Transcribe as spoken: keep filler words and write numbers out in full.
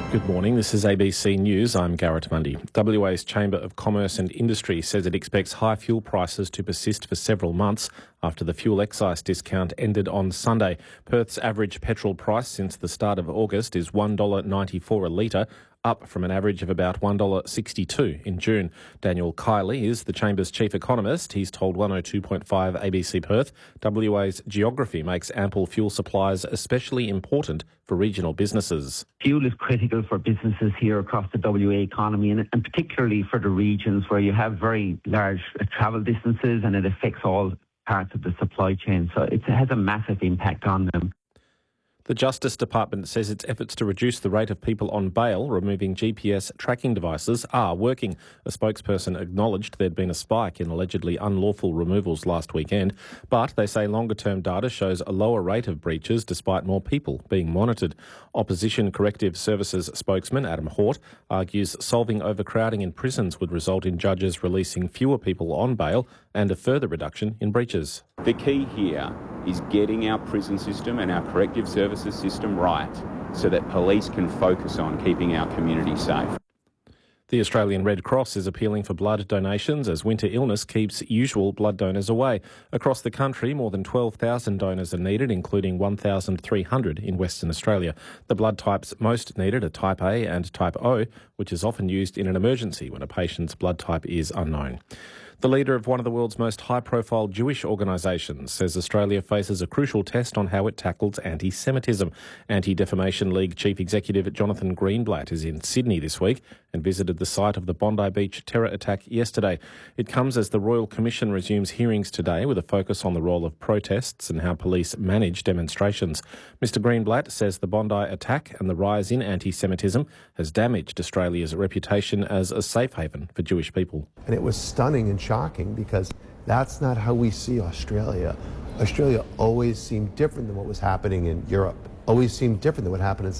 Good morning, this is A B C News. I'm Garrett Mundy. W A's Chamber of Commerce and Industry says it expects high fuel prices to persist for several months after the fuel excise discount ended on Sunday. Perth's average petrol price since the start of August is one dollar ninety-four a litre, up from an average of about one dollar sixty-two in June. Daniel Kiley is the Chamber's chief economist. He's told one oh two point five A B C Perth W A's geography makes ample fuel supplies especially important for regional businesses. Fuel is critical for businesses here across the W A economy, and, and particularly for the regions where you have very large travel distances and it affects all parts of the supply chain. So it has a massive impact on them. The Justice Department says its efforts to reduce the rate of people on bail removing G P S tracking devices are working. A spokesperson acknowledged there'd been a spike in allegedly unlawful removals last weekend, but they say longer-term data shows a lower rate of breaches despite more people being monitored. Opposition Corrective Services spokesman Adam Hort argues solving overcrowding in prisons would result in judges releasing fewer people on bail and a further reduction in breaches. The key here is getting our prison system and our corrective services system right so that police can focus on keeping our community safe. The Australian Red Cross is appealing for blood donations as winter illness keeps usual blood donors away. Across the country, more than twelve thousand donors are needed, including one thousand three hundred in Western Australia. The blood types most needed are type A and type O, which is often used in an emergency when a patient's blood type is unknown. The leader of one of the world's most high-profile Jewish organisations says Australia faces a crucial test on how it tackles anti-Semitism. Anti-Defamation League Chief Executive Jonathan Greenblatt is in Sydney this week and visited the site of the Bondi Beach terror attack yesterday. It comes as the Royal Commission resumes hearings today with a focus on the role of protests and how police manage demonstrations. Mister Greenblatt says the Bondi attack and the rise in anti-Semitism has damaged Australia's reputation as a safe haven for Jewish people. And it was stunning and shocking because that's not how we see Australia. Australia always seemed different than what was happening in Europe, always seemed different than what happened in